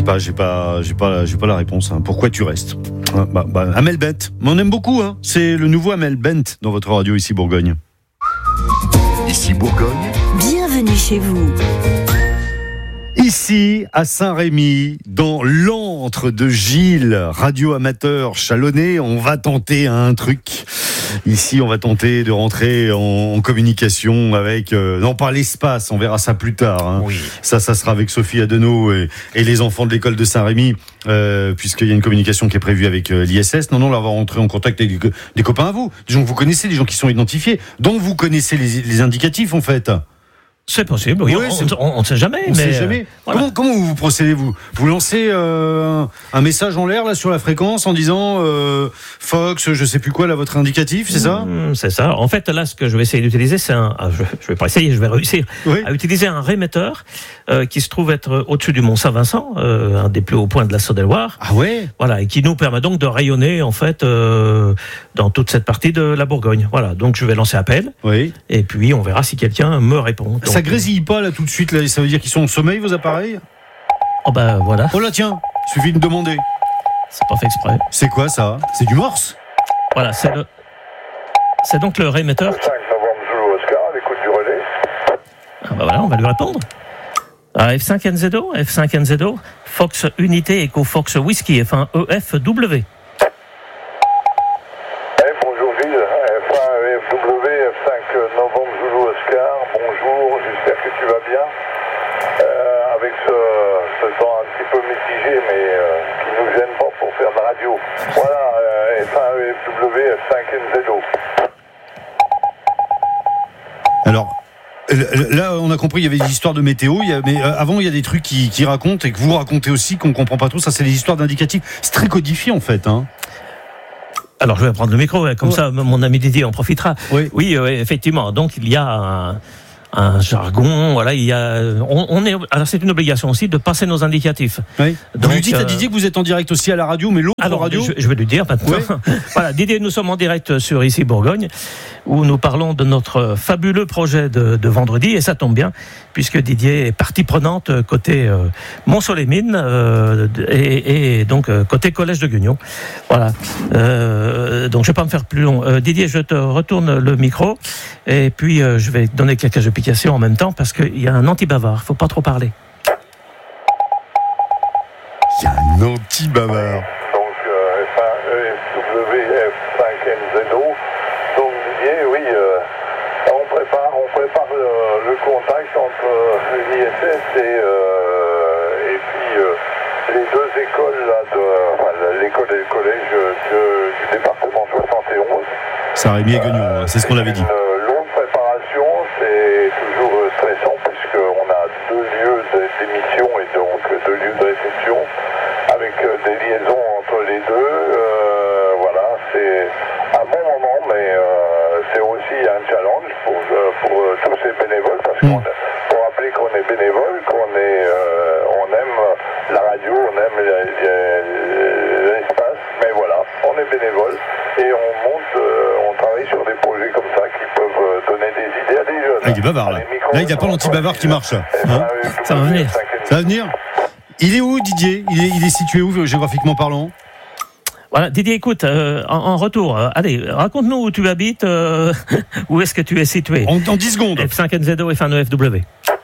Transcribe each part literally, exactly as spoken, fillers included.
Bah, j'ai pas, j'ai pas, j'ai pas la réponse. Hein. Pourquoi tu restes? Ah, bah, bah, Amel Bent, mais on aime beaucoup. Hein. C'est le nouveau Amel Bent dans votre radio ici Bourgogne. Ici Bourgogne. Bienvenue chez vous. Ici, à Saint-Rémy, dans l'antre de Gilles, radio amateur chalonnais, on va tenter un truc. Ici, on va tenter de rentrer en, en communication avec, euh, non pas l'espace, on verra ça plus tard. Hein. Oui. Ça, ça sera avec Sophie Adenau et, et les enfants de l'école de Saint-Rémy, euh, puisqu'il y a une communication qui est prévue avec euh, l'I S S. Non, non, là, on va rentrer en contact avec des, des copains à vous, des gens que vous connaissez, des gens qui sont identifiés, dont vous connaissez les, les indicatifs, en fait. C'est possible, oui, Ouais, on, c'est... on, on ne sait jamais. On mais sait jamais. Euh, voilà. Comment, comment vous procédez vous Vous lancez euh, un message en l'air là sur la fréquence en disant euh, Fox, je sais plus quoi là, votre indicatif, c'est ça mmh, C'est ça. En fait, là, ce que je vais essayer d'utiliser, c'est un. Ah, je, je vais pas essayer, je vais réussir oui. à utiliser un rémetteur euh, qui se trouve être au-dessus du Mont Saint-Vincent, euh, un des plus hauts points de la Saône-et-Loire. Ah ouais. Voilà, et qui nous permet donc de rayonner en fait euh, dans toute cette partie de la Bourgogne. Voilà, donc je vais lancer appel. Oui. Et puis on verra si quelqu'un me répond. Donc, ça grésille pas là tout de suite là, ça veut dire qu'ils sont en sommeil vos appareils? Oh ben voilà. Oh là tiens, suffit de demander. C'est pas fait exprès. C'est quoi ça? C'est du morse? Voilà, c'est le. C'est donc le rémetteur. Qui... cinq novembre Zulu Oscar, à l'écoute du relais. Ah bah voilà, on va lui répondre. Ah, F cinq N Z O, F cinq N Z O, Fox Unité Echo Fox Whisky, F un E F W. Eh, bonjour Gilles, F un E F W, F cinq novembre Zulu Oscar, bonjour, j'espère que tu vas bien. Euh, avec ce, ce temps un petit peu mitigé, mais euh, qui nous gêne pas pour faire de la radio. Voilà, euh, F un E F W, F cinq N Z O. Alors. Là, on a compris, il y avait des histoires de météo, il y a, mais euh, avant, il y a des trucs qui, qui racontent et que vous racontez aussi, qu'on comprend pas trop. Ça, c'est des histoires d'indicatifs. C'est très codifié, en fait. Hein. Alors, je vais prendre le micro, comme ouais. ça, mon ami Didier en profitera. Oui, oui euh, effectivement. Donc, il y a un, un jargon. Voilà, il y a. On, on est. Alors, c'est une obligation aussi de passer nos indicatifs. Oui. Donc, vous lui dites euh, à Didier que vous êtes en direct aussi à la radio, mais l'autre alors, radio. Je, je vais lui dire maintenant. Ouais. Voilà, Didier, nous sommes en direct sur Ici Bourgogne, où nous parlons de notre fabuleux projet de, de vendredi, et ça tombe bien, puisque Didier est partie prenante côté euh, Mont-Soleil-Mines euh, et, et donc euh, côté Collège de Guignon. Voilà. Euh, donc je ne vais pas me faire plus long. Euh, Didier, je te retourne le micro, et puis euh, je vais donner quelques explications en même temps, parce qu'il y a un anti-bavard, il ne faut pas trop parler. Il y a un anti-bavard. Donc euh, F un E F W, F cinq N Z O. Donc Didier, oui, euh, on prépare, on prépare euh, le contact entre euh, l'I S S et, euh, et puis euh, les deux écoles là, de, enfin, l'école et le collège de, du département soixante et onze. Saint-Rémy et Guignon, euh, c'est ce qu'on avait dit. Une longue préparation, c'est toujours stressant puisqu'on a deux lieux d'émission et donc deux lieux de réception avec des liaisons entre les deux. Euh, voilà, c'est un bon moment, mais euh, c'est aussi un challenge pour, euh, pour euh, tous ces bénévoles, parce qu'on faut rappeler qu'on est bénévole, qu'on est, euh, on aime la radio, on aime l'espace, mais voilà, on est bénévole et on monte, euh, on travaille sur des projets comme ça qui peuvent donner des idées à des jeunes. Ah, il est bavard là. Là, il n'y a pas l'anti-bavard qui marche. Hein, ça va venir. Ça va venir. Il est où, Didier? il est, il est situé où, géographiquement parlant? Voilà, Didier, écoute, euh, en, en retour, euh, allez, raconte-nous où tu habites, euh, où est-ce que tu es situé? En, en dix secondes. F cinq N Z O, F un E F W.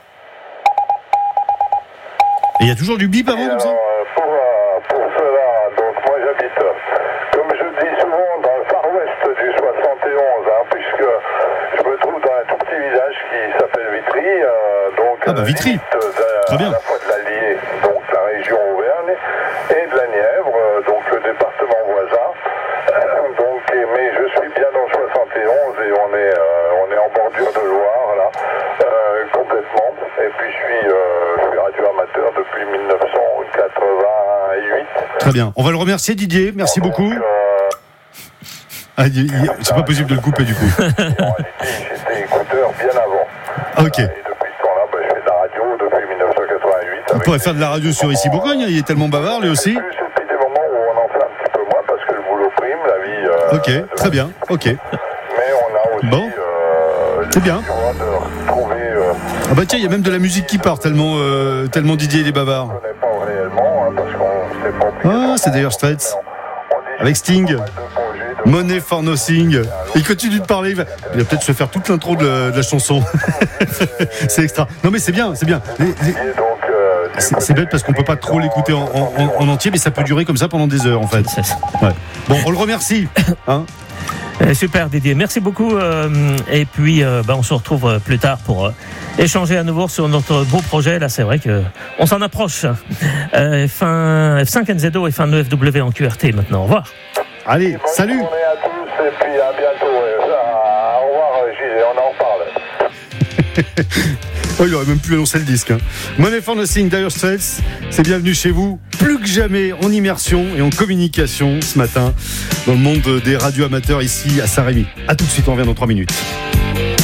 Et il y a toujours du bip avant, comme ça? Pour, pour cela, donc moi j'habite, comme je dis souvent, dans le Far West du soixante et onze, hein, puisque je me trouve dans un tout petit village qui s'appelle Vitry, euh, donc ah bah Vitry, de, très bien. À la fois de l'Allier, donc la région Auvergne, et de la Nièvre, euh, donc le département voisin. Euh, donc, et, mais je suis bien dans le soixante et onze et on est, euh, on est en bordure de Loire là, euh, complètement. Et puis je suis, euh, je suis radio amateur depuis dix-neuf cent quatre-vingt-huit. Très bien. On va le remercier, Didier. Merci donc, beaucoup. Euh, ah, il, il, c'est pas possible de le couper du coup. En réalité, j'étais écouteur bien avant. Ok. Et depuis ce temps-là, bah, je fais de la radio depuis dix-neuf cent quatre-vingt-huit. On pourrait faire de la radio sur Ici Bourgogne. Il est tellement bavard, lui aussi. C'est des moments où on en fait un petit peu moins parce que le boulot prime, la vie. Euh, ok, très bien. Ok. Mais on a aussi. Bon. Euh, c'est bien. De retrouver, euh, ah bah tiens, il y a même de la musique qui part tellement, euh, tellement Didier il est bavard. Je connais pas réellement, hein, parce qu'on s'est pas obligé. Ah, c'est d'ailleurs Straits. Avec Sting. Money for Nothing. Il continue de parler. Il va, il va peut-être se faire toute l'intro de la, de la chanson. C'est extra. Non mais c'est bien, c'est bien. Les, les... C'est, c'est bête parce qu'on peut pas trop l'écouter en, en, en entier, mais ça peut durer comme ça pendant des heures en fait. Ouais. Bon, on le remercie. Hein. Super Didier, merci beaucoup. Euh, et puis euh, bah, on se retrouve plus tard pour euh, échanger à nouveau sur notre beau projet. Là, c'est vrai que on s'en approche. Euh, F un, F cinq N Z O et F un E F W en Q R T maintenant. Au revoir. Allez, salut. Bonne journée à tous et puis à bientôt. Au revoir Gilles, on en reparle. Oh, il aurait même pu annoncer le disque. Hein. Money for Nothing, Dire Straits, c'est bienvenu chez vous. Plus que jamais en immersion et en communication ce matin dans le monde des radios amateurs ici à Saint-Rémy. A tout de suite, on revient dans trois minutes.